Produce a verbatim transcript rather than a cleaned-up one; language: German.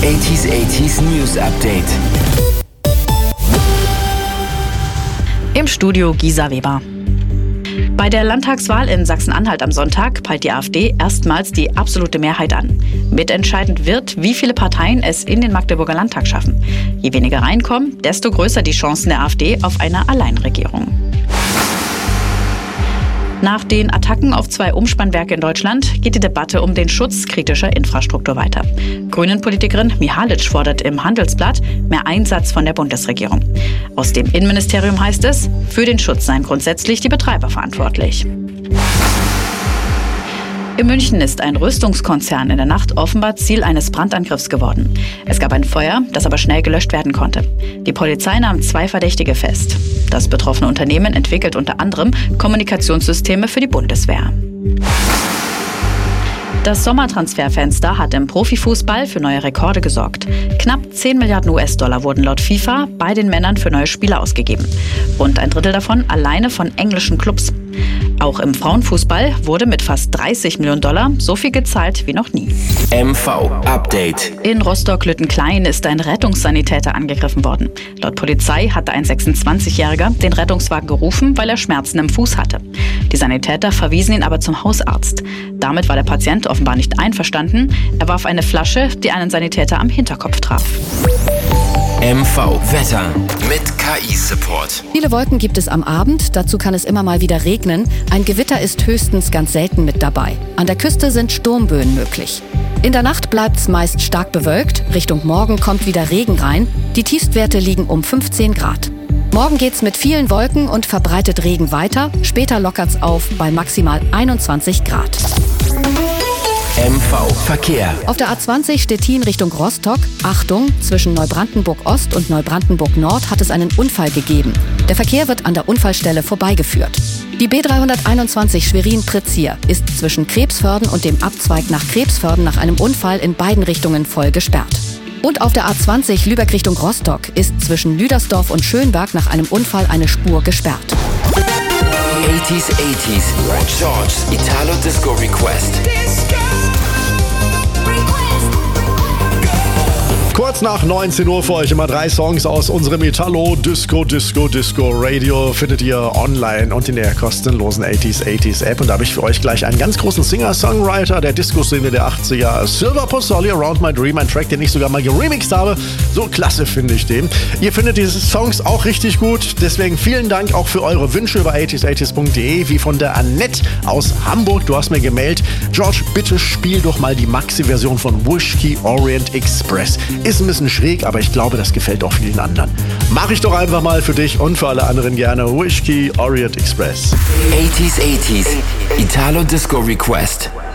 achtziger achtziger News Update. Im Studio Gisa Weber. Bei der Landtagswahl in Sachsen-Anhalt am Sonntag peilt die AfD erstmals die absolute Mehrheit an. Mitentscheidend wird, wie viele Parteien es in den Magdeburger Landtag schaffen. Je weniger reinkommen, desto größer die Chancen der AfD auf eine Alleinregierung. Nach den Attacken auf zwei Umspannwerke in Deutschland geht die Debatte um den Schutz kritischer Infrastruktur weiter. Grünen-Politikerin Mihalic fordert im Handelsblatt mehr Einsatz von der Bundesregierung. Aus dem Innenministerium heißt es, für den Schutz seien grundsätzlich die Betreiber verantwortlich. In München ist ein Rüstungskonzern in der Nacht offenbar Ziel eines Brandangriffs geworden. Es gab ein Feuer, das aber schnell gelöscht werden konnte. Die Polizei nahm zwei Verdächtige fest. Das betroffene Unternehmen entwickelt unter anderem Kommunikationssysteme für die Bundeswehr. Das Sommertransferfenster hat im Profifußball für neue Rekorde gesorgt. Knapp zehn Milliarden U S-Dollar wurden laut FIFA bei den Männern für neue Spieler ausgegeben. Rund ein Drittel davon alleine von englischen Clubs. Auch im Frauenfußball wurde mit fast dreißig Millionen Dollar so viel gezahlt wie noch nie. M V Update. In Rostock-Lüttenklein ist ein Rettungssanitäter angegriffen worden. Laut Polizei hatte ein sechsundzwanzigjähriger den Rettungswagen gerufen, weil er Schmerzen im Fuß hatte. Die Sanitäter verwiesen ihn aber zum Hausarzt. Damit war der Patient offenbar nicht einverstanden. Er warf eine Flasche, die einen Sanitäter am Hinterkopf traf. M V Wetter mit K I-Support. Viele Wolken gibt es am Abend, dazu kann es immer mal wieder regnen. Ein Gewitter ist höchstens ganz selten mit dabei. An der Küste sind Sturmböen möglich. In der Nacht bleibt es meist stark bewölkt, Richtung Morgen kommt wieder Regen rein. Die Tiefstwerte liegen um fünfzehn Grad. Morgen geht's mit vielen Wolken und verbreitet Regen weiter, später lockert's auf bei maximal einundzwanzig Grad. M V Verkehr. Auf der A zwanzig Stettin Richtung Rostock. Achtung, zwischen Neubrandenburg-Ost und Neubrandenburg-Nord hat es einen Unfall gegeben. Der Verkehr wird an der Unfallstelle vorbeigeführt. Die B dreihunderteinundzwanzig Schwerin-Pritzia ist zwischen Krebsförden und dem Abzweig nach Krebsförden nach einem Unfall in beiden Richtungen voll gesperrt. Und auf der A zwanzig Lübeck Richtung Rostock ist zwischen Lüdersdorf und Schönberg nach einem Unfall eine Spur gesperrt. achtziger achtziger George's Italo Disco Request. Kurz nach neunzehn Uhr für euch immer drei Songs aus unserem Italo Disco Disco Disco Radio findet ihr online und in der kostenlosen achtziger achtziger App. Und da habe ich für euch gleich einen ganz großen Singer-Songwriter der Disco-Szene der achtziger, Silver Pozzoli, Around My Dream, ein Track, den ich sogar mal geremixed habe. So klasse finde ich den. Ihr findet diese Songs auch richtig gut, deswegen vielen Dank auch für eure Wünsche über achtziger achtziger punkt de, wie von der Annette aus Hamburg. Du hast mir gemailt, George, bitte spiel doch mal die Maxi-Version von Whisky Orient Express. Ist ein bisschen schräg, aber ich glaube, das gefällt auch vielen anderen. Mach ich doch einfach mal für dich und für alle anderen gerne Whisky Orient Express. achtziger achtziger Italo Disco Request.